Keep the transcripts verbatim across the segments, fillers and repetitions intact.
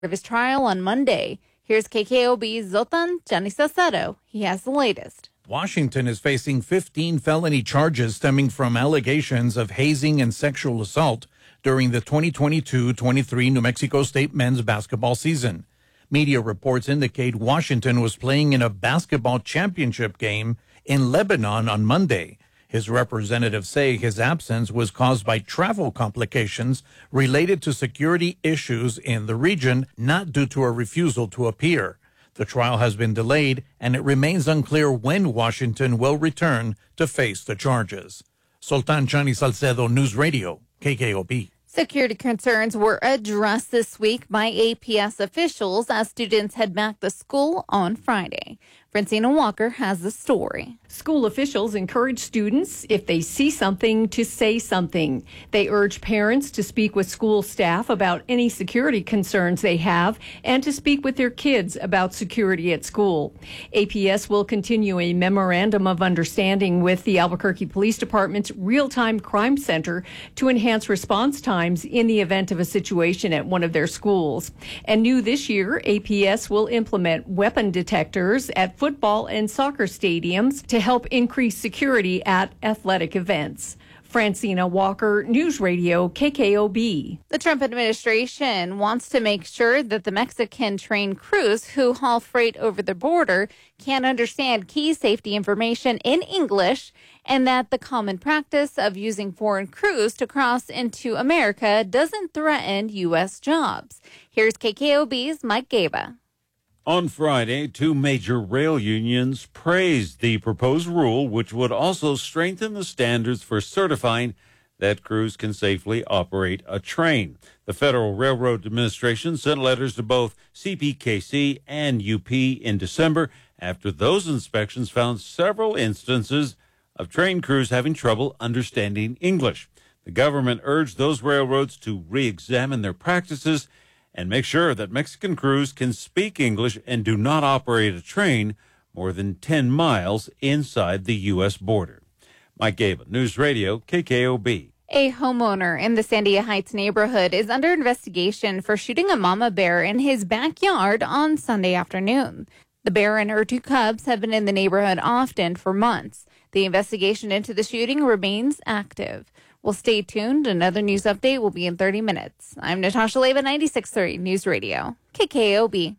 of his trial on Monday. Here's K K O B's Zoltan Gianni Salcedo. He has the latest. Washington is facing fifteen felony charges stemming from allegations of hazing and sexual assault during the twenty twenty-two twenty-three New Mexico State men's basketball season. Media reports indicate Washington was playing in a basketball championship game in Lebanon on Monday. His representatives say his absence was caused by travel complications related to security issues in the region, not due to a refusal to appear. The trial has been delayed, and it remains unclear when Washington will return to face the charges. Sultan Chani Salcedo, News Radio, K K O B. Security concerns were addressed this week by A P S officials as students head back to school on Friday. Francina Walker has the story. School officials encourage students, if they see something, to say something. They urge parents to speak with school staff about any security concerns they have and to speak with their kids about security at school. A P S will continue a memorandum of understanding with the Albuquerque Police Department's Real-Time Crime Center to enhance response times in the event of a situation at one of their schools. And new this year, A P S will implement weapon detectors at football and soccer stadiums to help increase security at athletic events. Francina Walker, News Radio, K K O B. The Trump administration wants to make sure that the Mexican-trained crews who haul freight over the border can understand key safety information in English and that the common practice of using foreign crews to cross into America doesn't threaten U S jobs. Here's K K O B's Mike Gaba. On Friday, two major rail unions praised the proposed rule, which would also strengthen the standards for certifying that crews can safely operate a train. The Federal Railroad Administration sent letters to both C P K C and U P in December after those inspections found several instances of train crews having trouble understanding English. The government urged those railroads to re-examine their practices and make sure that Mexican crews can speak English and do not operate a train more than ten miles inside the U S border. Mike Gaba, News Radio, K K O B. A homeowner in the Sandia Heights neighborhood is under investigation for shooting a mama bear in his backyard on Sunday afternoon. The bear and her two cubs have been in the neighborhood often for months. The investigation into the shooting remains active. Well, stay tuned. Another news update will be in thirty minutes. I'm Natasha Leva, ninety-six point three News Radio, K K O B.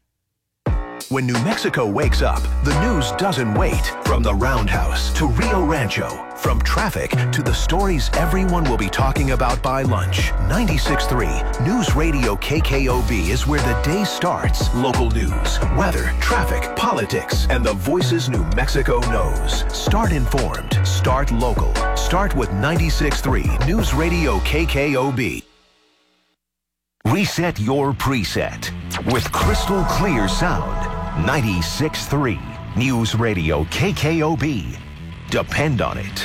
When New Mexico wakes up, the news doesn't wait. From the Roundhouse to Rio Rancho, from traffic to the stories everyone will be talking about by lunch. ninety-six point three News Radio K K O B is where the day starts. Local news, weather, traffic, politics, and the voices New Mexico knows. Start informed. Start local. Start with ninety-six point three News Radio K K O B. Reset your preset with crystal clear sound. ninety-six point three News Radio K K O B. Depend on it.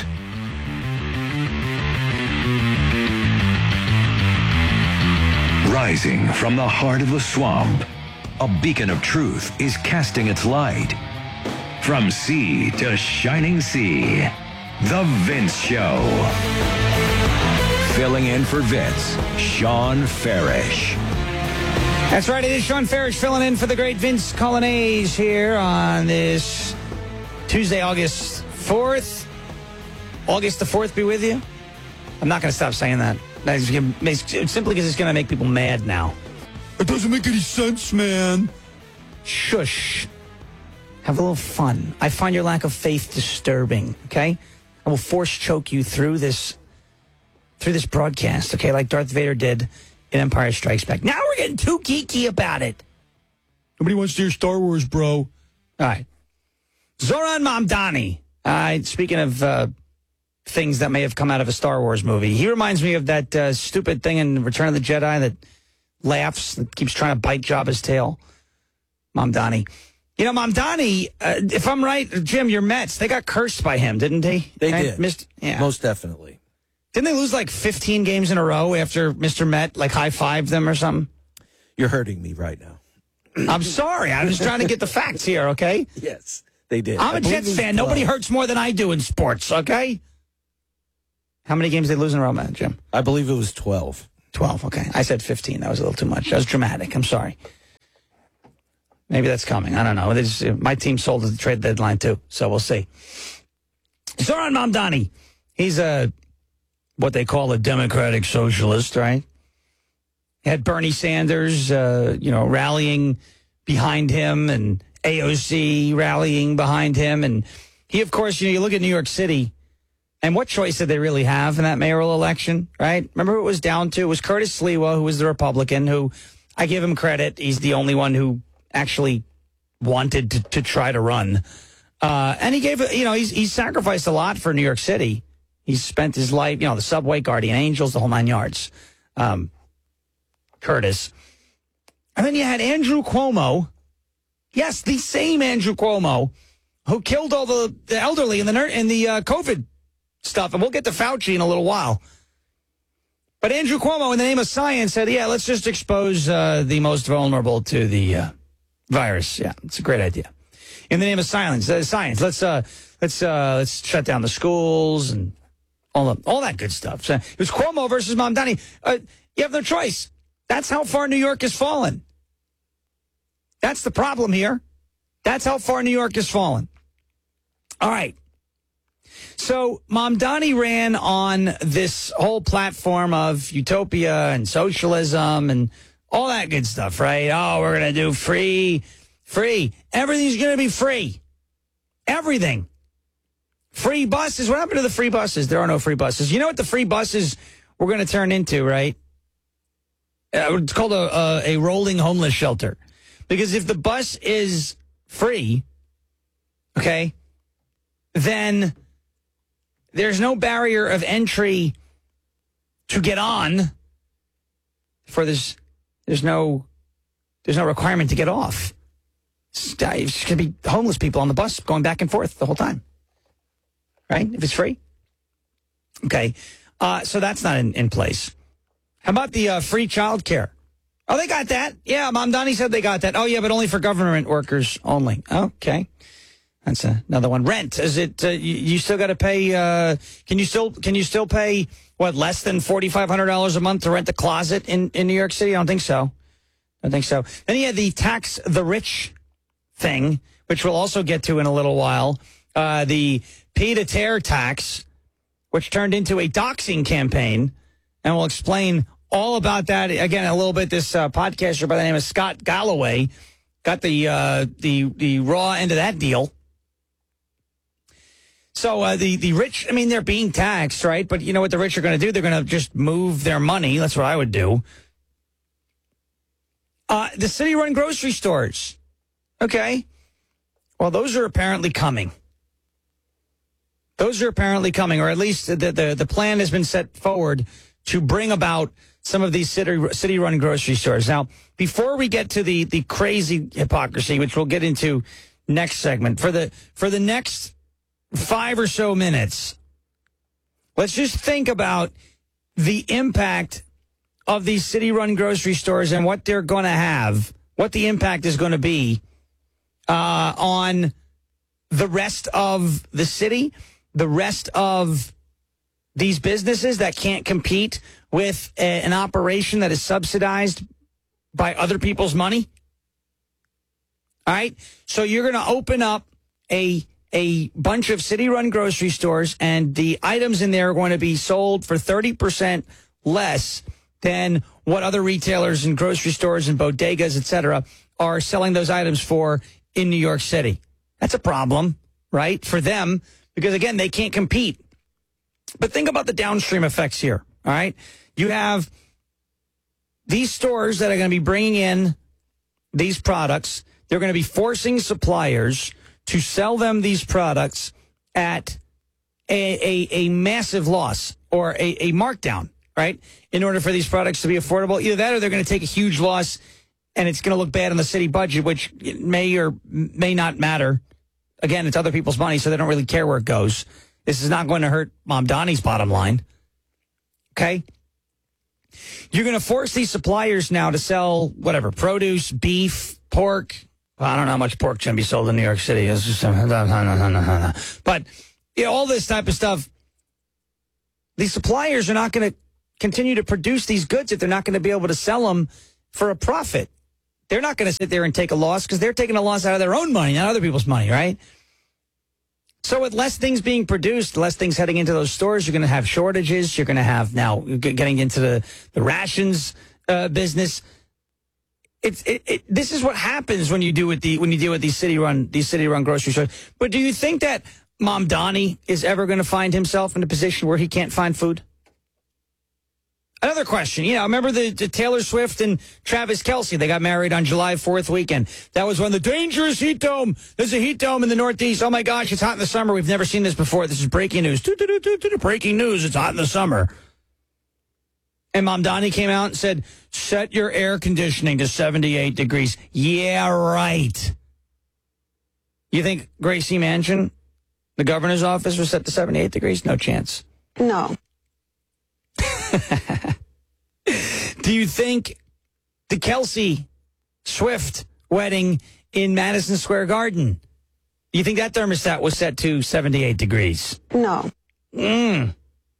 Rising from the heart of the swamp, a beacon of truth is casting its light. From sea to shining sea, The Vince Show. Filling in for Vince, Sean Farish. That's right, it is Sean Farish filling in for the great Vince Colonnese here on this Tuesday, August fourth. August the fourth be with you. I'm not going to stop saying that. That's simply because it's going to make people mad now. It doesn't make any sense, man. Shush. Have a little fun. I find your lack of faith disturbing, okay? I will force choke you through this through this broadcast, okay, like Darth Vader did in Empire Strikes Back. Now we're getting too geeky about it. Nobody wants to hear Star Wars, bro. All right. Zoran Mamdani. Uh, speaking of uh, things that may have come out of a Star Wars movie, he reminds me of that uh, stupid thing in Return of the Jedi that laughs, that keeps trying to bite Jabba's tail. Mamdani. You know, Mamdani, uh, if I'm right, Jim, your Mets, they got cursed by him, didn't they? They and did. Missed, yeah. Most definitely. Didn't they lose like fifteen games in a row after Mister Met like high-fived them or something? You're hurting me right now. I'm sorry. I'm just trying to get the facts here, okay? Yes, they did. I'm I a Jets fan. Nobody hurts more than I do in sports, okay? How many games did they lose in a row, man, Jim? I believe it was twelve. twelve, okay. I said fifteen. That was a little too much. That was dramatic. I'm sorry. Maybe that's coming. I don't know. Just, my team sold at the trade deadline, too, so we'll see. Zoran Mamdani, he's a what they call a democratic socialist, right? Had Bernie Sanders, uh, you know, rallying behind him, and A O C rallying behind him. And he, of course, you know, you look at New York City, and what choice did they really have in that mayoral election, right? Remember who it was down to? It was Curtis Sliwa, who was the Republican, who I give him credit. He's the only one who actually wanted to, to try to run. Uh, and he gave, you know, he's, he's sacrificed a lot for New York City. He's spent his life, you know, the subway, guardian angels, the whole nine yards. Um, Curtis. And then you had Andrew Cuomo. Yes, the same Andrew Cuomo who killed all the, the elderly in the, in the uh, COVID stuff. And we'll get to Fauci in a little while. But Andrew Cuomo, in the name of science, said, yeah, let's just expose uh, the most vulnerable to the uh, virus. Yeah, it's a great idea. In the name of science, uh, science, let's uh, let's uh, let's shut down the schools and all the, all that good stuff. So it was Cuomo versus Mamdani. Uh, you have no choice. That's how far New York has fallen. That's the problem here. That's how far New York has fallen. All right. So Mamdani ran on this whole platform of utopia and socialism and all that good stuff, right? Oh, we're going to do free, free. Everything's going to be free. Everything. Free buses. What happened to the free buses? There are no free buses. You know what the free buses we're going to turn into, right? Uh, it's called a, a, a rolling homeless shelter. Because if the bus is free, okay, then there's no barrier of entry to get on. For this, there's no, there's no requirement to get off. It's, it's going to be homeless people on the bus going back and forth the whole time, right? If it's free, okay. Uh, so that's not in, in place. How about the uh, free child care? Oh, they got that. Yeah, Mamdani said they got that. Oh, yeah, but only for government workers only. Okay. That's another one. Rent. Is it, uh, you, you still got to pay, uh, can you still, can you still pay, what, less than forty-five hundred dollars a month to rent a closet in, in New York City? I don't think so. I don't think so. Then you had the tax the rich thing, which we'll also get to in a little while. Uh, the pay-to-tear tax, which turned into a doxing campaign. And we'll explain all about that again a little bit. This uh, podcaster by the name of Scott Galloway got the uh, the the raw end of that deal. So uh, the the rich, I mean, they're being taxed, right? But you know what the rich are going to do? They're going to just move their money. That's what I would do. Uh, the city-run grocery stores, okay. Well, those are apparently coming. Those are apparently coming, or at least the the, the plan has been set forward to bring about some of these city, city-run grocery stores. Now, before we get to the, the crazy hypocrisy, which we'll get into next segment, for the for the next five or so minutes, let's just think about the impact of these city-run grocery stores and what they're going to have, what the impact is going to be uh, on the rest of the city, the rest of these businesses that can't compete with a, an operation that is subsidized by other people's money. All right. So you're going to open up a a bunch of city-run grocery stores, and the items in there are going to be sold for thirty percent less than what other retailers and grocery stores and bodegas, et cetera, are selling those items for in New York City. That's a problem, right, for them, because, again, they can't compete. But think about the downstream effects here, all right? You have these stores that are going to be bringing in these products. They're going to be forcing suppliers to sell them these products at a, a, a massive loss or a, a markdown, right, in order for these products to be affordable. Either that or they're going to take a huge loss, and it's going to look bad on the city budget, which may or may not matter. Again, it's other people's money, so they don't really care where it goes. This is not going to hurt Mamdani's bottom line. Okay? You're going to force these suppliers now to sell whatever, produce, beef, pork. Well, I don't know how much pork's going to be sold in New York City. It's just, but you know, all this type of stuff, these suppliers are not going to continue to produce these goods if they're not going to be able to sell them for a profit. they're not going to sit there and take a loss because they're taking a loss out of their own money, not other people's money, right? So with less things being produced, less things heading into those stores, you're going to have shortages. You're going to have now getting into the, the rations uh, business. It's it, it, this is what happens when you do with the when you deal with these city run these city run grocery stores. But do you think that Mom Donnie is ever going to find himself in a position where he can't find food? Another question. You know, remember the, the Taylor Swift and Travis Kelce? They got married on July fourth weekend. That was when the dangerous heat dome. There's a heat dome in the Northeast. Oh, my gosh, it's hot in the summer. We've never seen this before. This is breaking news. Breaking news. It's hot in the summer. And Mom Donnie came out and said, set your air conditioning to seventy-eight degrees. Yeah, right. You think Gracie Mansion, the governor's office, was set to seventy-eight degrees? No chance. No. Do you think the Kelce Swift wedding in Madison Square Garden, do you think that thermostat was set to seventy-eight degrees? No. Mm.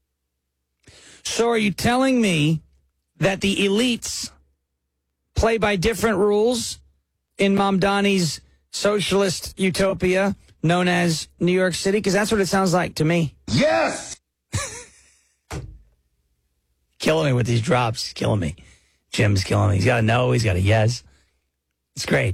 So are you telling me that the elites play by different rules in Mom Donnie's socialist utopia known as New York City? Because that's what it sounds like to me. Yes! Killing me with these drops. He's killing me. Jim's killing me. He's got a no. He's got a yes. It's great.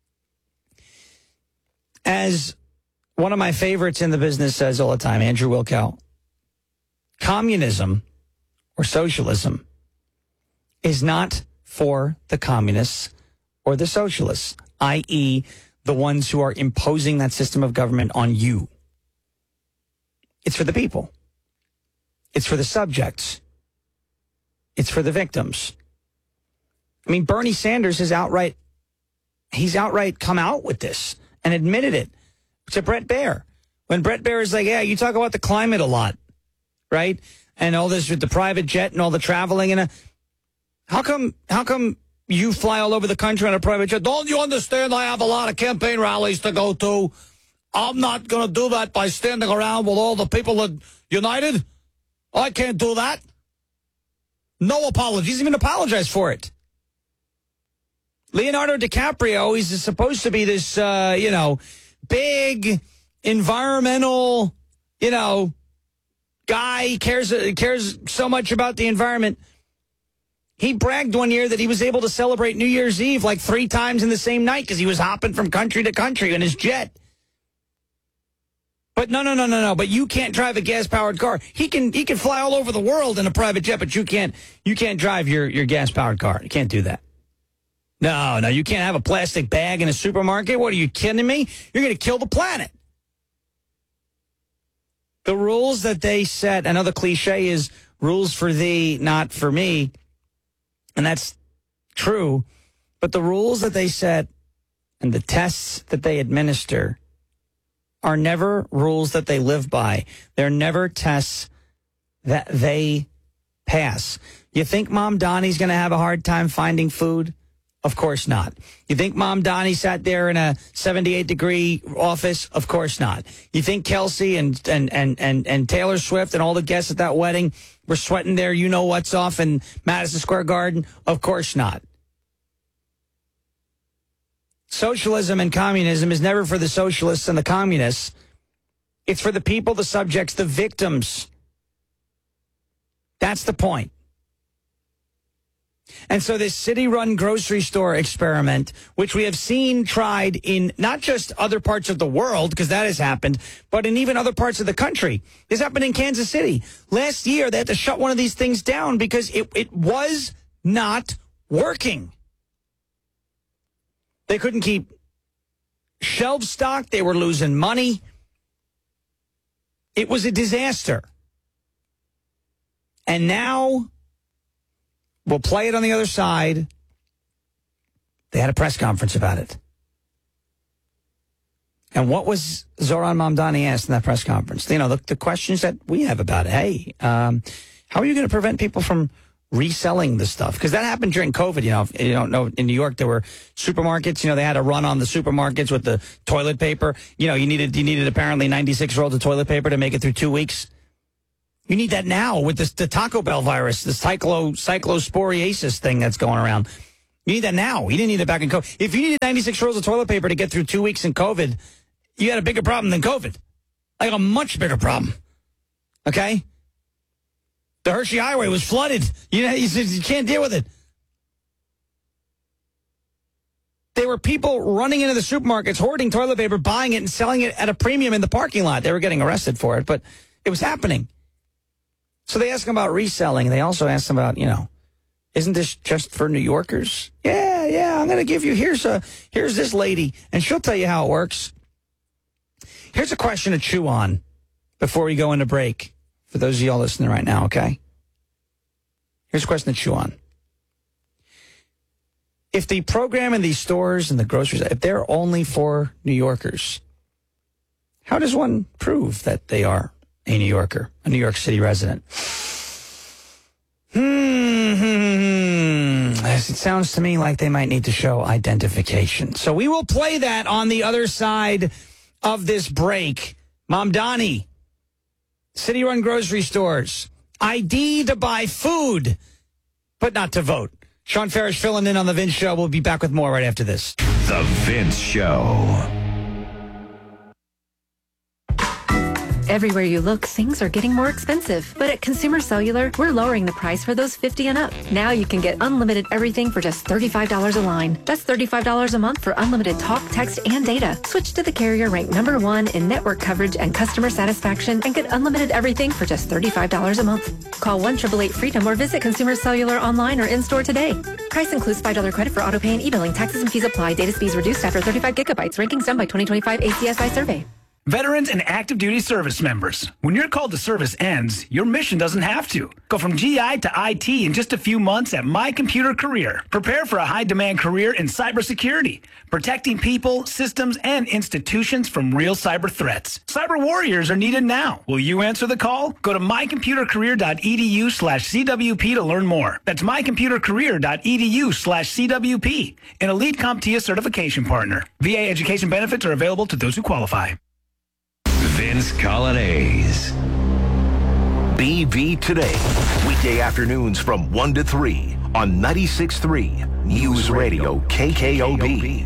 As one of my favorites in the business says all the time, Andrew Wilkow, communism or socialism is not for the communists or the socialists, that is the ones who are imposing that system of government on you. It's for the people. It's for the subjects. It's for the victims. I mean, Bernie Sanders has outright, he's outright come out with this and admitted it to Brett Baer. When Brett Baer is like, yeah, you talk about the climate a lot, right? And all this with the private jet and all the traveling. And a, how come, how come you fly all over the country on a private jet? Don't you understand I have a lot of campaign rallies to go to? I'm not going to do that by standing around with all the people at United. I can't do that. No apologies, even apologize for it. Leonardo DiCaprio, he's supposed to be this, uh, you know, big environmental, you know, guy. He cares, cares so much about the environment. He bragged one year that he was able to celebrate New Year's Eve like three times in the same night because he was hopping from country to country in his jet. But no, no, no, no, no. But you can't drive a gas-powered car. He can he can fly all over the world in a private jet, but you can't you can't drive your, your gas-powered car. You can't do that. No, no, you can't have a plastic bag in a supermarket. What, are you kidding me? You're going to kill the planet. The rules that they set, another cliche is rules for thee, not for me. And that's true. But the rules that they set and the tests that they administer are never rules that they live by. They're never tests that they pass. You think Mom Donnie's going to have a hard time finding food? Of course not. You think Mom Donnie sat there in a seventy-eight degree office? Of course not. You think Kelce and, and, and, and, and Taylor Swift and all the guests at that wedding were sweating their you-know-what's off in Madison Square Garden? Of course not. Socialism and communism is never for the socialists and the communists. It's for the people, the subjects, the victims. That's the point. And so this city-run grocery store experiment, which we have seen tried in not just other parts of the world, because that has happened, but in even other parts of the country. This happened in Kansas City. Last year, they had to shut one of these things down because it, it was not working. They couldn't keep shelves stocked. They were losing money. It was a disaster. And now we'll play it on the other side. They had a press conference about it. And what was Zoran Mamdani asked in that press conference? You know, the, the questions that we have about it. Hey, um, how are you going to prevent people from reselling the stuff? Because that happened during COVID. You know, if you don't know, in New York, there were supermarkets. You know, they had a run on the supermarkets with the toilet paper. You know, you needed you needed apparently ninety-six rolls of toilet paper to make it through two weeks. You need that now with this, the Taco Bell virus, this cyclo, cyclosporiasis thing that's going around. You need that now. You didn't need it back in COVID. If you needed ninety-six rolls of toilet paper to get through two weeks in COVID, you had a bigger problem than COVID. Like a much bigger problem. Okay? The Hershey Highway was flooded. You know, you, you can't deal with it. There were people running into the supermarkets, hoarding toilet paper, buying it, and selling it at a premium in the parking lot. They were getting arrested for it, but it was happening. So they asked them about reselling. They also asked them about, you know, isn't this just for New Yorkers? Yeah, yeah, I'm going to give you, here's a, here's this lady, and she'll tell you how it works. Here's a question to chew on before we go into break, for those of y'all listening right now, okay? Here's a question to chew on. If the program in these stores and the groceries, if they're only for New Yorkers, how does one prove that they are a New Yorker, a New York City resident? Hmm. It sounds to me like they might need to show identification. So we will play that on the other side of this break. Mom Donnie, city-run grocery stores, I D to buy food, but not to vote. Sean Farish filling in on The Vince Show. We'll be back with more right after this. The Vince Show. Everywhere you look, things are getting more expensive. But at Consumer Cellular, we're lowering the price for those fifty and up. Now you can get unlimited everything for just thirty-five dollars a line. That's thirty-five dollars a month for unlimited talk, text, and data. Switch to the carrier ranked number one in network coverage and customer satisfaction and get unlimited everything for just thirty-five dollars a month. Call one eight eight eight freedom or visit Consumer Cellular online or in-store today. Price includes five dollars credit for auto pay and e-billing. Taxes and fees apply. Data speeds reduced after thirty-five gigabytes. Rankings done by twenty twenty-five A C S I survey. Veterans and active duty service members. When your call to service ends, your mission doesn't have to. Go from G I to I T in just a few months at My Computer Career. Prepare for a high-demand career in cybersecurity, protecting people, systems, and institutions from real cyber threats. Cyber warriors are needed now. Will you answer the call? Go to mycomputercareer.edu slash CWP to learn more. That's mycomputercareer.edu slash CWP. An elite CompTIA certification partner. V A education benefits are available to those who qualify. Vince Colonnese. B V Today, weekday afternoons from one to three on ninety-six point three News Radio K K O B.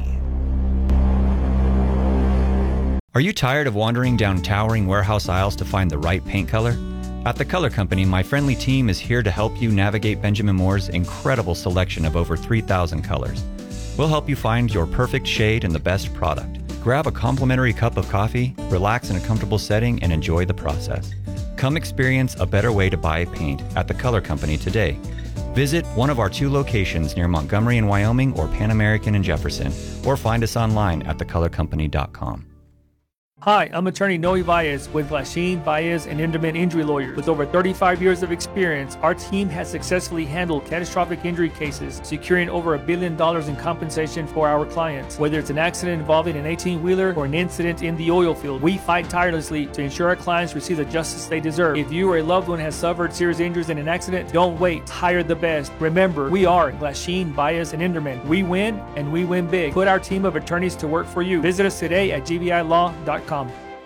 Are you tired of wandering down towering warehouse aisles to find the right paint color? At The Color Company, my friendly team is here to help you navigate Benjamin Moore's incredible selection of over three thousand colors. We'll help you find your perfect shade and the best product. Grab a complimentary cup of coffee, relax in a comfortable setting, and enjoy the process. Come experience a better way to buy paint at The Color Company today. Visit one of our two locations near Montgomery in Wyoming or Pan American in Jefferson, or find us online at the color company dot com. Hi, I'm attorney Noe Baez with Glasheen, Baez, and Inderman Injury Lawyers. With over thirty-five years of experience, our team has successfully handled catastrophic injury cases, securing over a billion dollars in compensation for our clients. Whether it's an accident involving an eighteen-wheeler or an incident in the oil field, we fight tirelessly to ensure our clients receive the justice they deserve. If you or a loved one has suffered serious injuries in an accident, don't wait. Hire the best. Remember, we are Glasheen, Baez, and Inderman. We win, and we win big. Put our team of attorneys to work for you. Visit us today at G V I law dot com.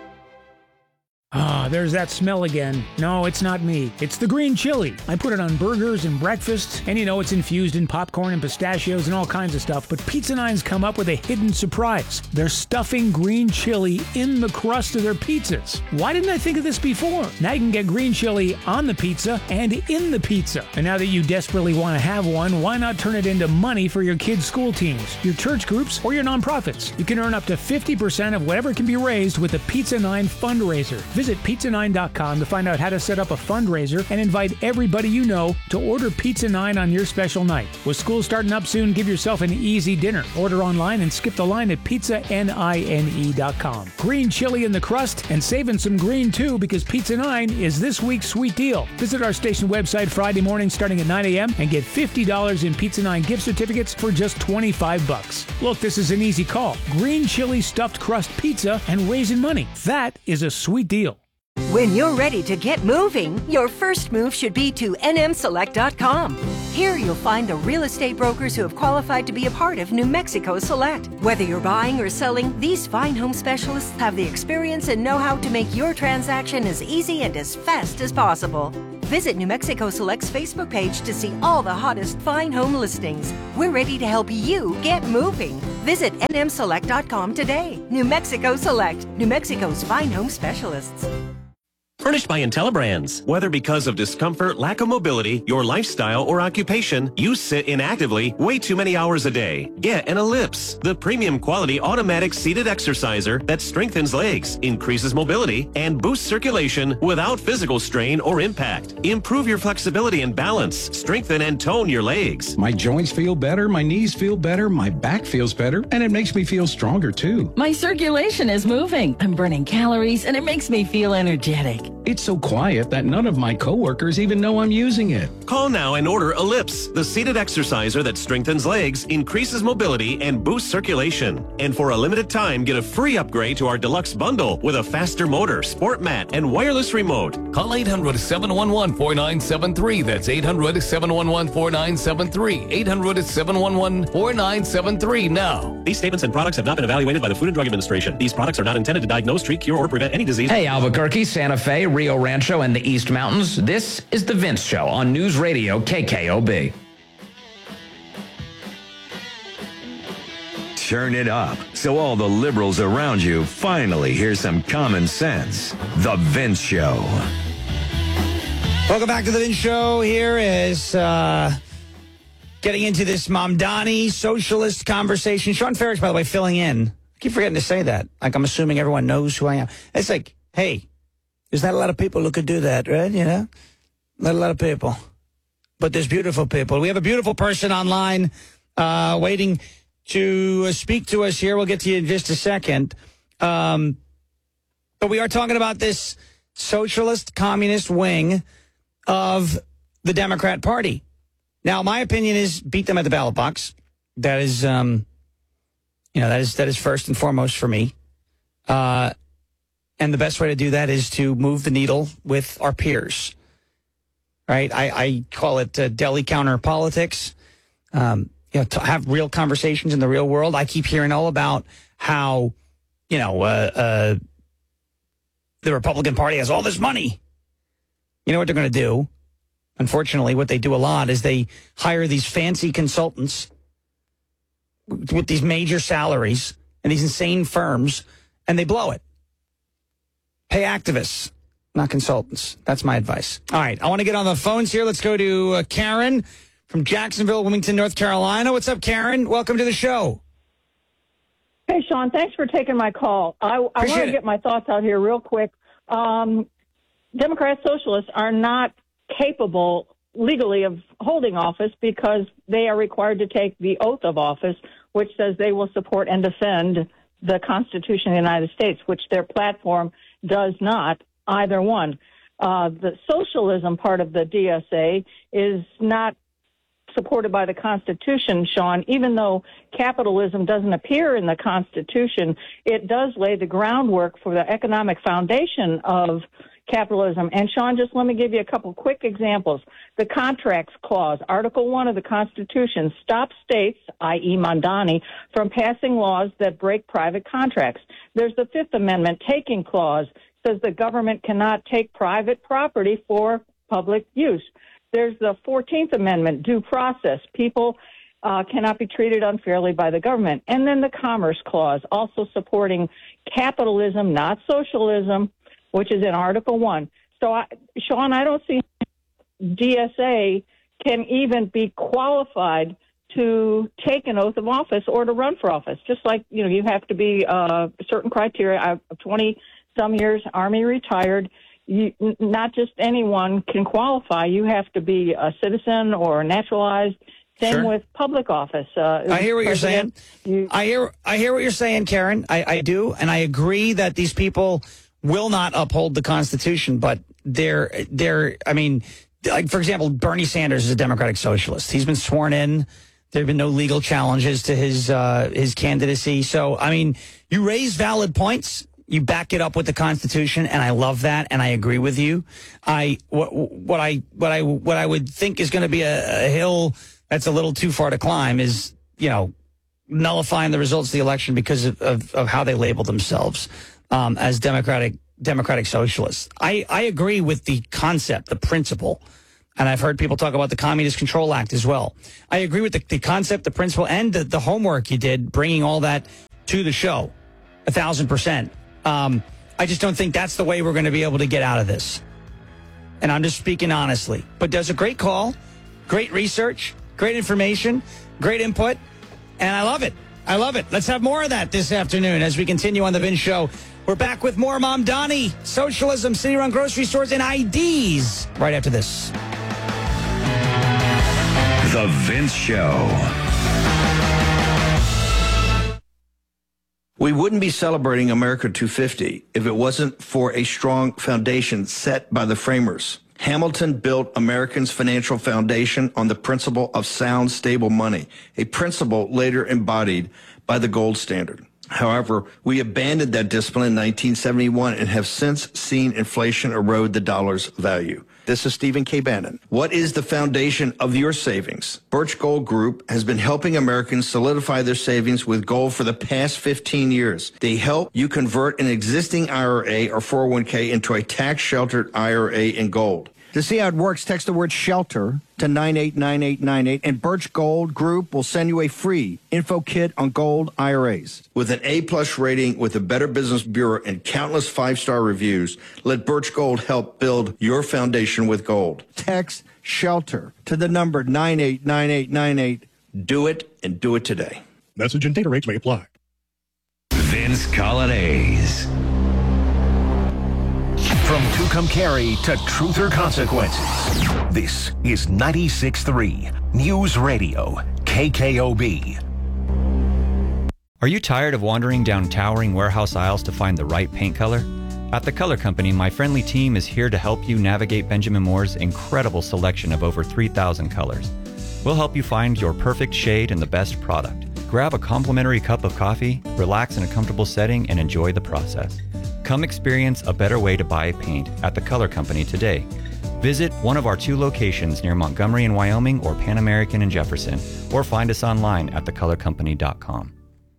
Ah, there's that smell again. No, it's not me. It's the green chili. I put it on burgers and breakfast, and you know it's infused in popcorn and pistachios and all kinds of stuff, but Pizza Nine's come up with a hidden surprise. They're stuffing green chili in the crust of their pizzas. Why didn't I think of this before? Now you can get green chili on the pizza and in the pizza. And now that you desperately want to have one, why not turn it into money for your kids' school teams, your church groups, or your nonprofits? You can earn up to fifty percent of whatever can be raised with the Pizza Nine fundraiser. Visit pizza nine dot com to find out how to set up a fundraiser and invite everybody you know to order Pizza Nine on your special night. With school starting up soon, give yourself an easy dinner. Order online and skip the line at pizza nine dot com. Green chili in the crust and saving some green too, because Pizza Nine is this week's sweet deal. Visit our station website Friday morning starting at nine a.m. and get fifty dollars in Pizza Nine gift certificates for just twenty-five bucks. Look, this is an easy call. Green chili stuffed crust pizza and raising money. That is a sweet deal. When you're ready to get moving, your first move should be to N M select dot com. Here you'll find the real estate brokers who have qualified to be a part of New Mexico Select. Whether you're buying or selling, these fine home specialists have the experience and know-how to make your transaction as easy and as fast as possible. Visit New Mexico Select's Facebook page to see all the hottest fine home listings. We're ready to help you get moving. Visit N M select dot com today. New Mexico Select, New Mexico's fine home specialists. Furnished by IntelliBrands. Whether because of discomfort, lack of mobility, your lifestyle, or occupation, you sit inactively way too many hours a day. Get an Ellipse, the premium quality automatic seated exerciser that strengthens legs, increases mobility, and boosts circulation without physical strain or impact. Improve your flexibility and balance. Strengthen and tone your legs. My joints feel better, my knees feel better, my back feels better, and it makes me feel stronger too. My circulation is moving. I'm burning calories, and it makes me feel energetic. It's so quiet that none of my coworkers even know I'm using it. Call now and order Ellipse, the seated exerciser that strengthens legs, increases mobility, and boosts circulation. And for a limited time, get a free upgrade to our deluxe bundle with a faster motor, sport mat, and wireless remote. Call eight hundred, seven one one, four nine seven three. That's eight hundred, seven one one, four nine seven three. eight hundred, seven one one, four nine seven three now. These statements and products have not been evaluated by the Food and Drug Administration. These products are not intended to diagnose, treat, cure, or prevent any disease. Hey, Albuquerque, Santa Fe, Rio Rancho, and the East Mountains. This is The Vince Show on News Radio K K O B. Turn it up so all the liberals around you finally hear some common sense. The Vince Show. Welcome back to The Vince Show. Here is uh, getting into this Mamdani socialist conversation. Sean Farish, by the way, filling in. I keep forgetting to say that. Like, I'm assuming everyone knows who I am. It's like, hey, there's not a lot of people who could do that, right? You know? Not a lot of people. But there's beautiful people. We have a beautiful person online uh, waiting to speak to us here. We'll get to you in just a second. Um, but we are talking about this socialist communist wing of the Democrat Party. Now, my opinion is beat them at the ballot box. That is, um, you know, that is that is first and foremost for me. Uh, and the best way to do that is to move the needle with our peers. Right? I, I call it uh, deli counter politics. Um, you know, to have real conversations in the real world. I keep hearing all about how, you know, uh, uh, the Republican Party has all this money. You know what they're going to do? Unfortunately, what they do a lot is they hire these fancy consultants with these major salaries and these insane firms, and they blow it. Pay activists, not consultants. That's my advice. All right, I want to get on the phones here. Let's go to uh, Karen from Jacksonville, Wilmington, North Carolina. What's up, Karen? Welcome to the show. Hey, Sean, thanks for taking my call. I, I want to get my thoughts out here real quick. Um, Democrat socialists are not capable legally of holding office because they are required to take the oath of office, which says they will support and defend the Constitution of the United States, which their platform does not, either one. Uh, the socialism part of the D S A is not supported by the Constitution, Sean. Even though capitalism doesn't appear in the Constitution, it does lay the groundwork for the economic foundation of capitalism. And, Sean, just let me give you a couple quick examples. The Contracts Clause, Article one of the Constitution, stops states, that is. Mamdani, from passing laws that break private contracts. There's the Fifth Amendment Taking Clause, says the government cannot take private property for public use. There's the fourteenth Amendment, Due Process. People uh, cannot be treated unfairly by the government. And then the Commerce Clause, also supporting capitalism, not socialism, which is in Article one. So, I, Sean, I don't see D S A can even be qualified to take an oath of office or to run for office. Just like, you know, you have to be uh, certain criteria. I'm twenty-some years, Army retired. You, not just anyone can qualify. You have to be a citizen or naturalized. Same Sure. with public office. Uh, I hear what you're saying. You, I hear I hear what you're saying, Karen. I, I do, and I agree that these people will not uphold the Constitution, but they're they're I mean, like, for example, Bernie Sanders is a Democratic socialist. He's been sworn in. There have been no legal challenges to his uh, his candidacy. So, I mean, you raise valid points. You back it up with the Constitution, and I love that, and I agree with you. I what, what I what I what I would think is going to be a, a hill that's a little too far to climb is, you know, nullifying the results of the election because of, of, of how they label themselves um, as Democratic Democratic Socialists. I, I agree with the concept, the principle. And I've heard people talk about the Communist Control Act as well. I agree with the, the concept, the principle, and the, the homework you did, bringing all that to the show. A thousand percent. Um, I just don't think that's the way we're going to be able to get out of this. And I'm just speaking honestly. But there's a great call, great research, great information, great input, and I love it. I love it. Let's have more of that this afternoon as we continue on The Vince Show. We're back with more Mamdani, socialism, city-run grocery stores, and I Ds right after this. The Vince Show. We wouldn't be celebrating America two fifty if it wasn't for a strong foundation set by the framers. Hamilton built Americans' financial foundation on the principle of sound, stable money, a principle later embodied by the gold standard. However, we abandoned that discipline in nineteen seventy-one and have since seen inflation erode the dollar's value. This is Stephen K. Bannon. What is the foundation of your savings? Birch Gold Group has been helping Americans solidify their savings with gold for the past fifteen years. They help you convert an existing I R A or four oh one k into a tax-sheltered I R A in gold. To see how it works, text the word SHELTER to nine eight nine eight nine eight, and Birch Gold Group will send you a free info kit on gold I R As. With an A-plus rating with the Better Business Bureau and countless five-star reviews, let Birch Gold help build your foundation with gold. Text SHELTER to the number nine eight nine eight nine eight. Do it, and do it today. Message and data rates may apply. Vince Colonnese. From Tucumcari to Truth or Consequences, this is ninety-six point three News Radio, K K O B. Are you tired of wandering down towering warehouse aisles to find the right paint color? At The Color Company, my friendly team is here to help you navigate Benjamin Moore's incredible selection of over three thousand colors. We'll help you find your perfect shade and the best product. Grab a complimentary cup of coffee, relax in a comfortable setting, and enjoy the process. Come experience a better way to buy paint at The Color Company today. Visit one of our two locations near Montgomery in Wyoming or Pan American in Jefferson, or find us online at the color company dot com.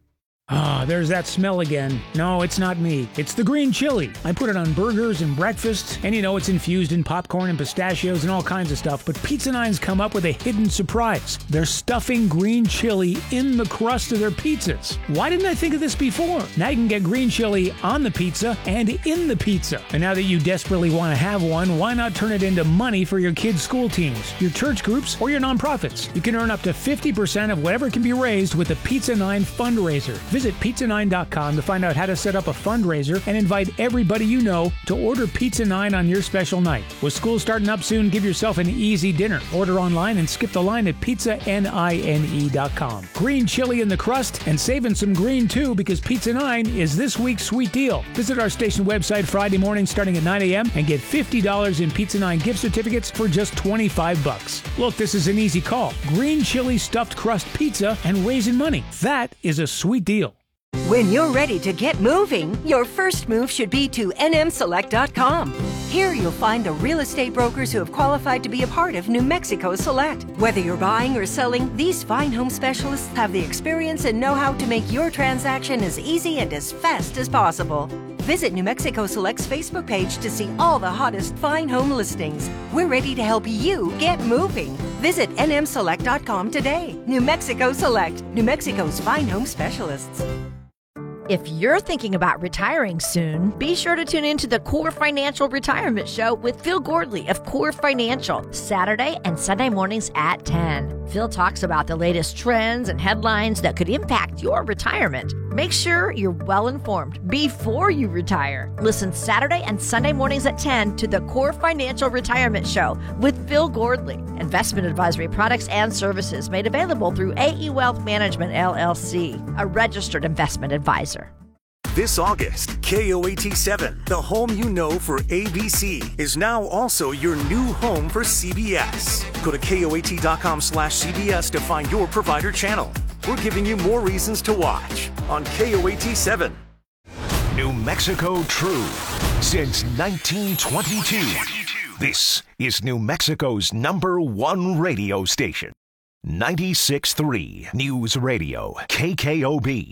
Ah, there's that smell again. No, it's not me. It's the green chili. I put it on burgers and breakfast, and you know it's infused in popcorn and pistachios and all kinds of stuff, but Pizza Nine's come up with a hidden surprise. They're stuffing green chili in the crust of their pizzas. Why didn't I think of this before? Now you can get green chili on the pizza and in the pizza. And now that you desperately want to have one, why not turn it into money for your kids' school teams, your church groups, or your nonprofits? You can earn up to fifty percent of whatever can be raised with the Pizza Nine fundraiser. Visit pizza nine dot com to find out how to set up a fundraiser and invite everybody you know to order Pizza Nine on your special night. With school starting up soon, give yourself an easy dinner. Order online and skip the line at pizza nine dot com. Green chili in the crust and saving some green too, because Pizza Nine is this week's sweet deal. Visit our station website Friday morning starting at nine a.m. and get fifty dollars in Pizza Nine gift certificates for just twenty-five bucks. Look, this is an easy call. Green chili stuffed crust pizza and raising money. That is a sweet deal. When you're ready to get moving, your first move should be to N M select dot com. Here you'll find the real estate brokers who have qualified to be a part of New Mexico Select. Whether you're buying or selling, these fine home specialists have the experience and know-how to make your transaction as easy and as fast as possible. Visit New Mexico Select's Facebook page to see all the hottest fine home listings. We're ready to help you get moving. Visit N M select dot com today. New Mexico Select, New Mexico's fine home specialists. If you're thinking about retiring soon, be sure to tune in to the Core Financial Retirement Show with Phil Gordley of Core Financial, Saturday and Sunday mornings at ten. Phil talks about the latest trends and headlines that could impact your retirement. Make sure you're well informed before you retire. Listen Saturday and Sunday mornings at ten to the Core Financial Retirement Show with Phil Gordley. Investment advisory products and services made available through A E Wealth Management, L L C, a registered investment advisor. This August, K O A T seven, the home you know for A B C, is now also your new home for C B S. Go to K O A T dot com slash C B S to find your provider channel. We're giving you more reasons to watch on K O A T seven. New Mexico True since nineteen twenty-two. This is New Mexico's number one radio station. ninety-six point three News Radio, K K O B.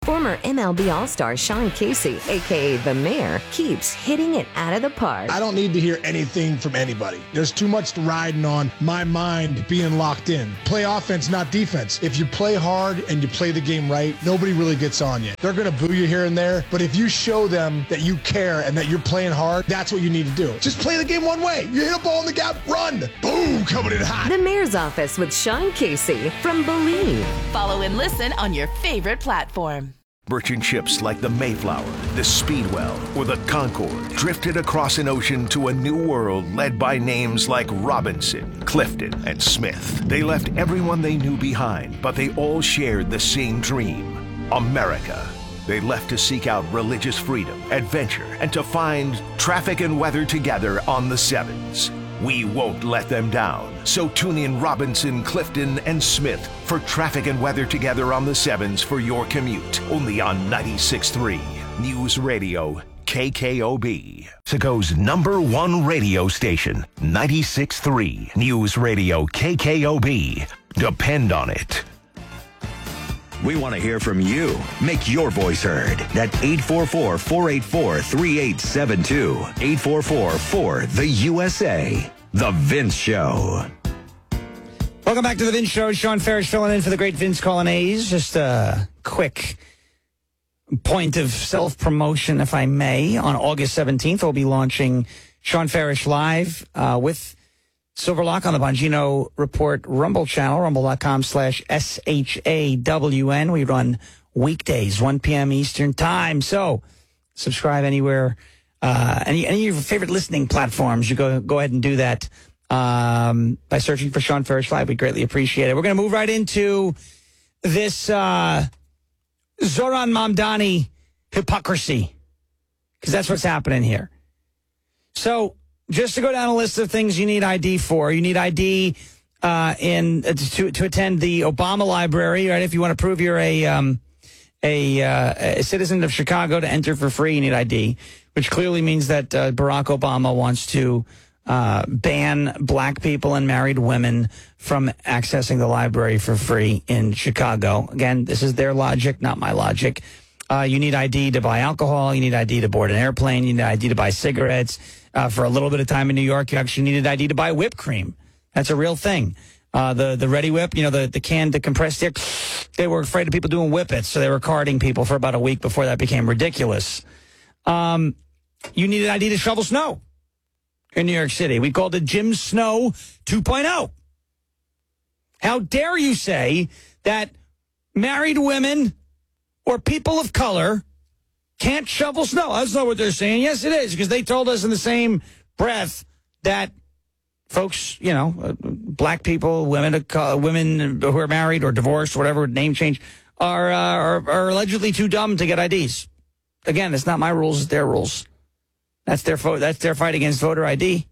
Former M L B All-Star Sean Casey, a k a. The Mayor, keeps hitting it out of the park. I don't need to hear anything from anybody. There's too much riding on my mind being locked in. Play offense, not defense. If you play hard and you play the game right, nobody really gets on you. They're going to boo you here and there, but if you show them that you care and that you're playing hard, that's what you need to do. Just play the game one way. You hit a ball in the gap, run. Boom, coming in hot. The Mayor's Office with Sean Casey from Believe. Follow and listen on your favorite platform. Merchant ships like the Mayflower, the Speedwell, or the Concorde drifted across an ocean to a new world led by names like Robinson, Clifton, and Smith. They left everyone they knew behind, but they all shared the same dream, America. They left to seek out religious freedom, adventure, and to find traffic and weather together on the Sevens. We won't let them down. So tune in Robinson, Clifton, and Smith for traffic and weather together on the Sevens for your commute. Only on ninety-six point three News Radio K K O B. Mexico's number one radio station, ninety-six point three News Radio K K O B. Depend on it. We want to hear from you. Make your voice heard at eight four four, four eight four, three eight seven two. eight four four, four, the U S A. The Vince Show. Welcome back to The Vince Show. Sean Farish filling in for the great Vince Colonnese. Just a quick point of self-promotion, if I may. On August seventeenth, we'll be launching Sean Farish Live uh, with Silverlock on the Bongino Report Rumble channel, rumble.com slash S H A W N. We run weekdays, one p.m. Eastern time. So subscribe anywhere, uh, any, any of your favorite listening platforms. You go, go ahead and do that um, by searching for Sean Farish Live. We greatly appreciate it. We're going to move right into this uh, Zohran Mamdani hypocrisy, because that's what's happening here. So, just to go down a list of things you need I D for, you need I D uh, in uh, to to attend the Obama Library, right? If you want to prove you're a um, a, uh, a citizen of Chicago to enter for free, you need I D, which clearly means that uh, Barack Obama wants to uh, ban black people and married women from accessing the library for free in Chicago. Again, this is their logic, not my logic. Uh, you need I D to buy alcohol. You need I D to board an airplane. You need I D to buy cigarettes. Uh, for a little bit of time in New York, you actually needed I D to buy whipped cream. That's a real thing. Uh, the the Ready Whip, you know, the, the canned, the compressed air, they were afraid of people doing whippets, so they were carding people for about a week before that became ridiculous. Um, you needed I D to shovel snow in New York City. We called it Jim Snow two point oh. How dare you say that married women or people of color can't shovel snow? That's not what they're saying. Yes, it is, because they told us in the same breath that folks, you know, uh, black people, women, uh, women who are married or divorced, whatever name change, are, uh, are are allegedly too dumb to get I Ds. Again, it's not my rules; it's their rules. That's their fo- That's their fight against voter I D.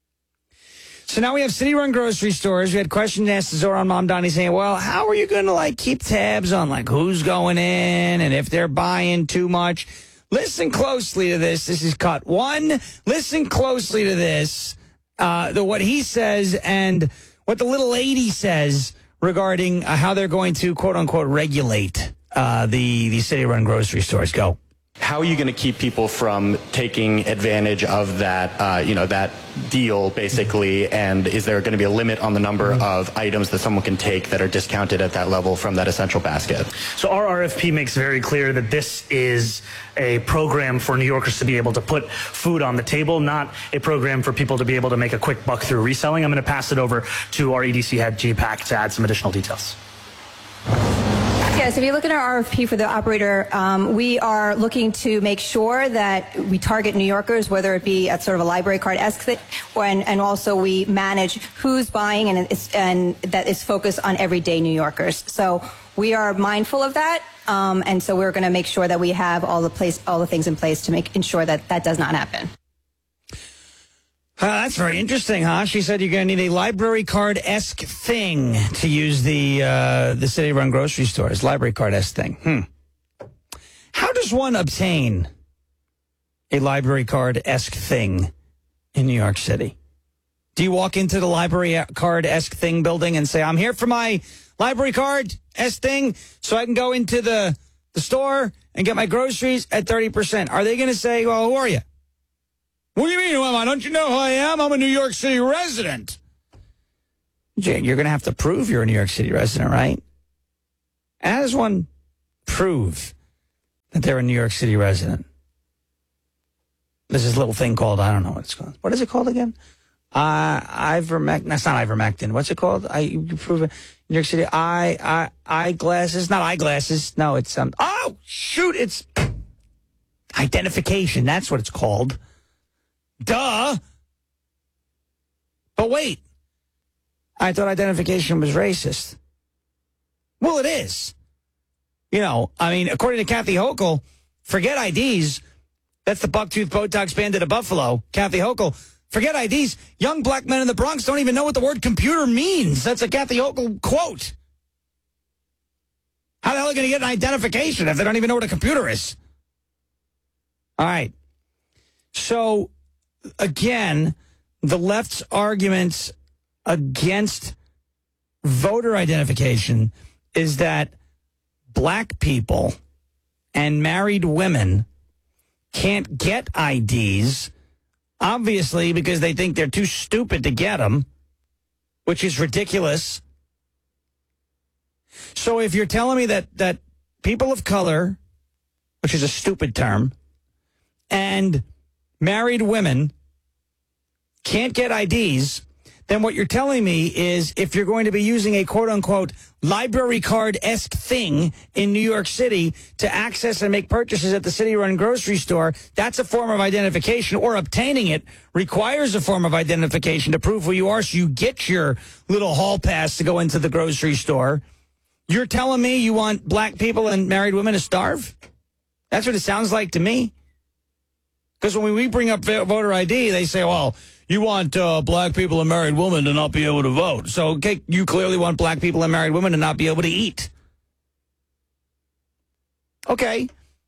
So now we have city-run grocery stores. We had questions asked to Zohran Mamdani saying, well, how are you going to, like, keep tabs on, like, who's going in and if they're buying too much? Listen closely to this. This is cut one. Listen closely to this, uh, the, what he says and what the little lady says regarding uh, how they're going to, quote-unquote, regulate uh, the, the city-run grocery stores. Go. How are you going to keep people from taking advantage of that, uh, you know, that deal, basically? And is there going to be a limit on the number of items that someone can take that are discounted at that level from that essential basket? So our R F P makes very clear that this is a program for New Yorkers to be able to put food on the table, not a program for people to be able to make a quick buck through reselling. I'm going to pass it over to our E D C head, G PAC, to add some additional details. Yes, if you look at our R F P for the operator, um, we are looking to make sure that we target New Yorkers, whether it be at sort of a library card-esque thing, or, and, and also we manage who's buying, and, it's, and that is focused on everyday New Yorkers. So we are mindful of that, um, and so we're going to make sure that we have all the place, all the things in place to make ensure that that does not happen. Uh, that's very interesting, huh? She said you're going to need a library card-esque thing to use the uh, the city-run grocery stores. Library card-esque thing. Hmm. How does one obtain a library card-esque thing in New York City? Do you walk into the library card-esque thing building and say, I'm here for my library card-esque thing so I can go into the the store and get my groceries at thirty percent. Are they going to say, well, who are you? What do you mean, who am I? Don't you know who I am? I'm a New York City resident. Jane, you're going to have to prove you're a New York City resident, right? How does one prove that they're a New York City resident? There's this little thing called, I don't know what it's called. What is it called again? Uh, ivermectin. That's not ivermectin. What's it called? I you prove it. New York City. Eye, eye, eyeglasses. Not eyeglasses. No, it's um. Oh shoot! It's identification. That's what it's called. Duh. But wait, I thought identification was racist. Well, it is. You know, I mean, according to Kathy Hochul, forget I Ds. That's the bucktooth Botox bandit of Buffalo, Kathy Hochul. Forget I Ds. Young black men in the Bronx don't even know what the word computer means. That's a Kathy Hochul quote. How the hell are they going to get an identification if they don't even know what a computer is? All right. So, again, the left's arguments against voter identification is that black people and married women can't get I Ds, obviously because they think they're too stupid to get them, which is ridiculous. So if you're telling me that, that people of color, which is a stupid term, and married women can't get I Ds, then what you're telling me is if you're going to be using a quote-unquote library card-esque thing in New York City to access and make purchases at the city-run grocery store, that's a form of identification, or obtaining it requires a form of identification to prove who you are so you get your little hall pass to go into the grocery store. You're telling me you want black people and married women to starve? That's what it sounds like to me. Because when we bring up voter I D, they say, well, you want uh, black people and married women to not be able to vote. So, okay, you clearly want black people and married women to not be able to eat. Okay.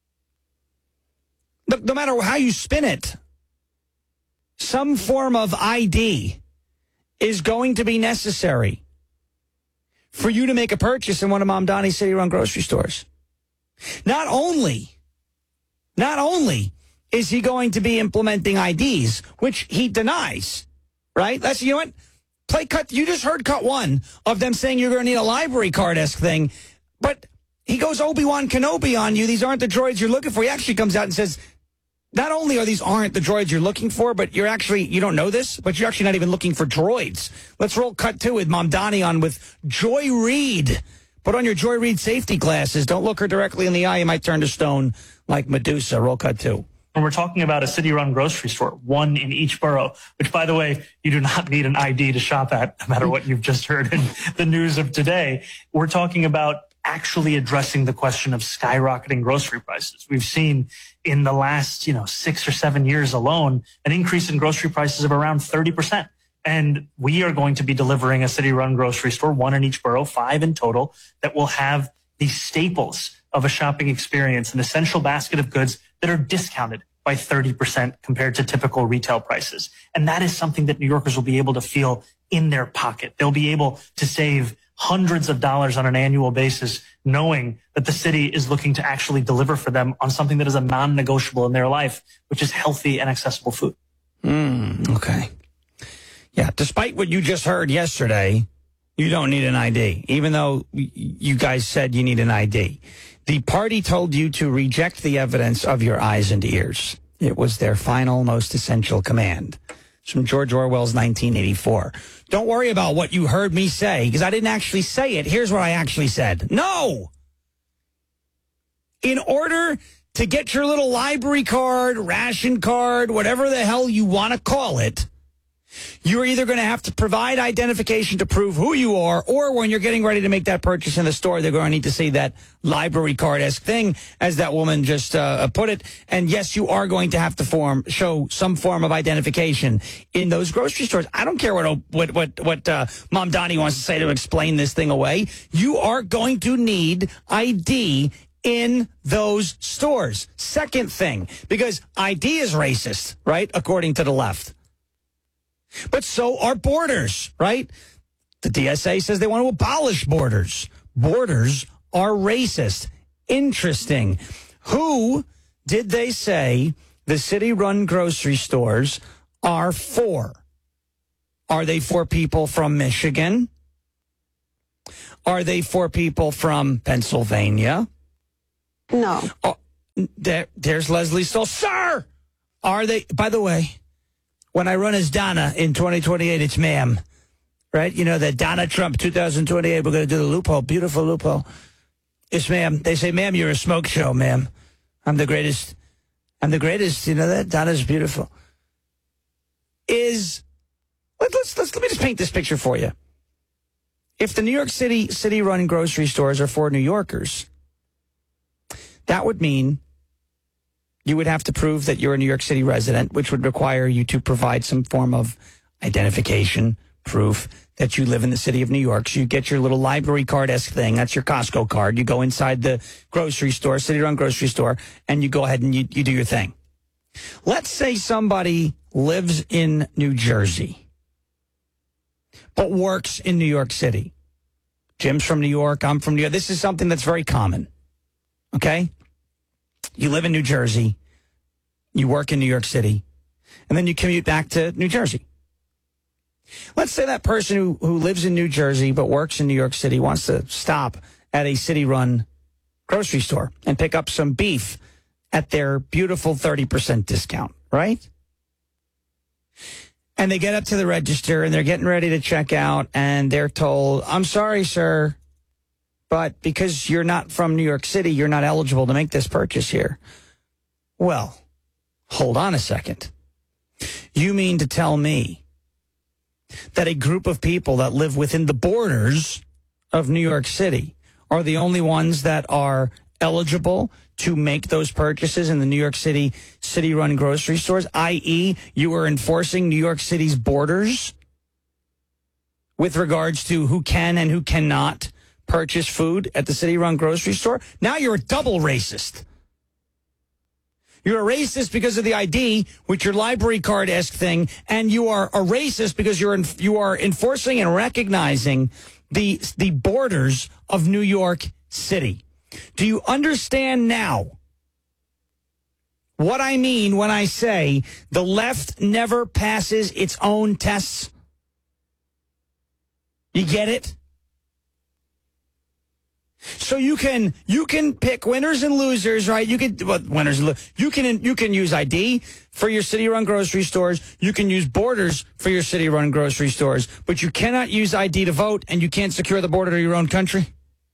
No, no matter how you spin it, some form of I D is going to be necessary for you to make a purchase in one of Mamdani's city-run grocery stores. Not only, not only... is he going to be implementing I Ds, which he denies, right? That's, you know what? Play cut. You just heard cut one of them saying you're going to need a library card-esque thing, but he goes Obi-Wan Kenobi on you. These aren't the droids you're looking for. He actually comes out and says, not only are these aren't the droids you're looking for, but you're actually, you don't know this, but you're actually not even looking for droids. Let's roll cut two with Mamdani on with Joy Reid. Put on your Joy Reid safety glasses. Don't look her directly in the eye. You might turn to stone like Medusa. Roll cut two. And we're talking about a city-run grocery store, one in each borough, which, by the way, you do not need an I D to shop at, no matter what you've just heard in the news of today. We're talking about actually addressing the question of skyrocketing grocery prices. We've seen in the last, you know, six or seven years alone, an increase in grocery prices of around thirty percent. And we are going to be delivering a city-run grocery store, one in each borough, five in total, that will have the staples of a shopping experience, an essential basket of goods that are discounted by thirty percent compared to typical retail prices. And that is something that New Yorkers will be able to feel in their pocket. They'll be able to save hundreds of dollars on an annual basis, knowing that the city is looking to actually deliver for them on something that is a non-negotiable in their life, which is healthy and accessible food. Mm, okay. Yeah, despite what you just heard yesterday, you don't need an I D, even though you guys said you need an I D. The party told you to reject the evidence of your eyes and ears. It was their final, most essential command. It's from George Orwell's nineteen eighty-four. Don't worry about what you heard me say, because I didn't actually say it. Here's what I actually said. No! In order to get your little library card, ration card, whatever the hell you want to call it, you're either going to have to provide identification to prove who you are, or when you're getting ready to make that purchase in the store, they're going to need to see that library card-esque thing, as that woman just uh, put it. And yes, you are going to have to form show some form of identification in those grocery stores. I don't care what what what, what uh, Mamdani wants to say to explain this thing away. You are going to need I D in those stores. Second thing, because I D is racist, right, according to the left. But so are borders, right? The D S A says they want to abolish borders. Borders are racist. Interesting. Who did they say the city-run grocery stores are for? Are they for people from Michigan? Are they for people from Pennsylvania? No. Oh, there, there's Leslie Stoll. Sir! Are they, by the way, when I run as Donna in twenty twenty-eight, it's ma'am. Right? You know, that Donna Trump two thousand twenty-eight, we're going to do the loophole. Beautiful loophole. It's ma'am. They say, ma'am, you're a smoke show, ma'am. I'm the greatest. I'm the greatest. You know that? Donna's beautiful. Is, let, let's, let's, let me just paint this picture for you. If the New York City city-run grocery stores are for New Yorkers, that would mean you would have to prove that you're a New York City resident, which would require you to provide some form of identification, proof that you live in the city of New York. So you get your little library card-esque thing. That's your Costco card. You go inside the grocery store, city-run grocery store, and you go ahead and you, you do your thing. Let's say somebody lives in New Jersey, but works in New York City. Jim's from New York. I'm from New York. This is something that's very common. Okay? You live in New Jersey. You work in New York City. And then you commute back to New Jersey. Let's say that person who, who lives in New Jersey but works in New York City wants to stop at a city-run grocery store and pick up some beef at their beautiful thirty percent discount, right? And they get up to the register and they're getting ready to check out and they're told, I'm sorry, sir, but because you're not from New York City, you're not eligible to make this purchase here. Well, hold on a second. You mean to tell me that a group of people that live within the borders of New York City are the only ones that are eligible to make those purchases in the New York City city-run grocery stores, that is you are enforcing New York City's borders with regards to who can and who cannot purchase food at the city-run grocery store? Now you're a double racist. You're a racist because of the I D, with your library card-esque thing, and you are a racist because you're in, you are enforcing and recognizing the the borders of New York City. Do you understand now what I mean when I say the left never passes its own tests? You get it? So you can you can pick winners and losers, right? You can well, winners and lo- you can you can use I D for your city-run grocery stores. You can use borders for your city-run grocery stores, but you cannot use I D to vote, and you can't secure the border to your own country.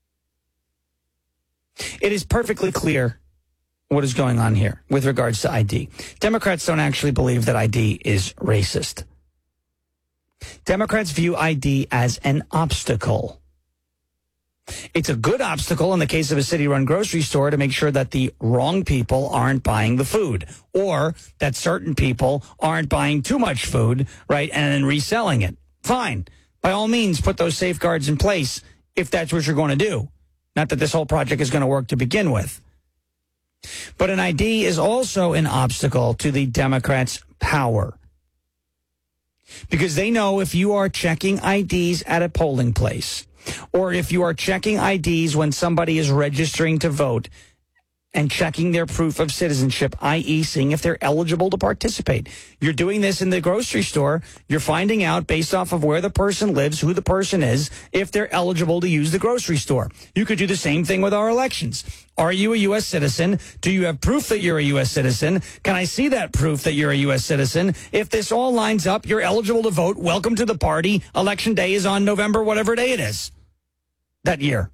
It is perfectly clear what is going on here with regards to I D. Democrats don't actually believe that I D is racist. Democrats view I D as an obstacle. It's a good obstacle in the case of a city-run grocery store to make sure that the wrong people aren't buying the food, or that certain people aren't buying too much food, right, and then reselling it. Fine. By all means, put those safeguards in place if that's what you're going to do. Not that this whole project is going to work to begin with. But an I D is also an obstacle to the Democrats' power. Because they know if you are checking I Ds at a polling place, or if you are checking I Ds when somebody is registering to vote and checking their proof of citizenship, that is seeing if they're eligible to participate. You're doing this in the grocery store. You're finding out based off of where the person lives, who the person is, if they're eligible to use the grocery store. You could do the same thing with our elections. Are you a U S citizen? Do you have proof that you're a U S citizen? Can I see that proof that you're a U S citizen? If this all lines up, you're eligible to vote. Welcome to the party. Election day is on November, whatever day it is that year.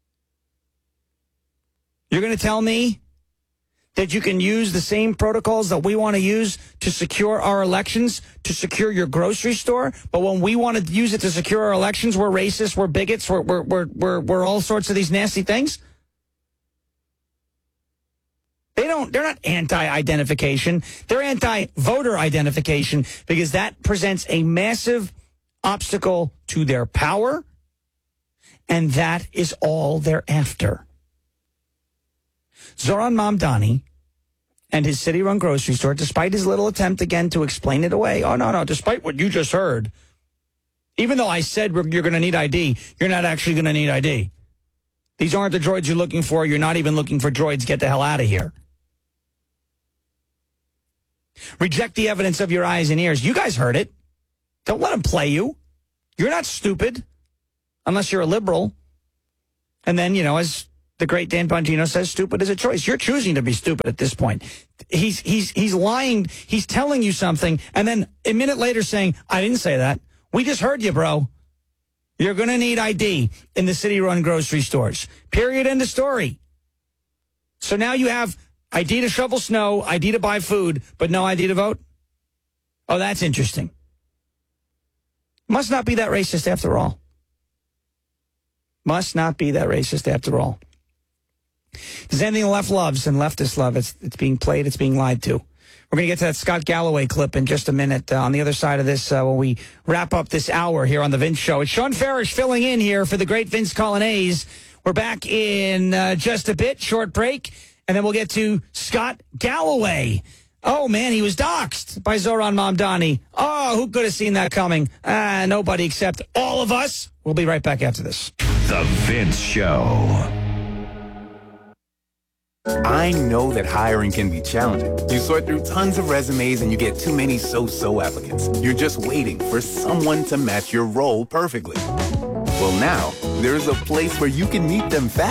You're going to tell me that you can use the same protocols that we want to use to secure our elections, to secure your grocery store, but when we want to use it to secure our elections, we're racist, we're bigots, we're we're we're we're, we're all sorts of these nasty things? They don't, they're not anti-identification. They're anti-voter identification because that presents a massive obstacle to their power, and that is all they're after. Zohran Mamdani and his city-run grocery store, despite his little attempt again to explain it away, oh, no, no, despite what you just heard, even though I said you're going to need I D, you're not actually going to need I D. These aren't the droids you're looking for. You're not even looking for droids. Get the hell out of here. Reject the evidence of your eyes and ears. You guys heard it. Don't let them play you. You're not stupid unless you're a liberal. And then, you know, as the great Dan Bongino says, stupid is a choice. You're choosing to be stupid at this point. He's he's he's lying. He's telling you something, and then a minute later saying, I didn't say that. We just heard you, bro. You're going to need I D in the city-run grocery stores. Period. End of story. So now you have I D to shovel snow, I D to buy food, but no I D to vote? Oh, that's interesting. Must not be that racist after all. Must not be that racist after all. There's anything the left loves and leftists love. It's, it's being played. It's being lied to. We're going to get to that Scott Galloway clip in just a minute uh, on the other side of this uh, when we wrap up this hour here on The Vince Show. It's Sean Farish filling in here for the great Vince Colonnese. We're back in uh, just a bit, short break, and then we'll get to Scott Galloway. Oh, man, he was doxxed by Zohran Mamdani. Oh, who could have seen that coming? Ah, nobody except all of us. We'll be right back after this. The Vince Show. I know that hiring can be challenging. You sort through tons of resumes and you get too many so-so applicants. You're just waiting for someone to match your role perfectly. Well, now, there's a place where you can meet them fast.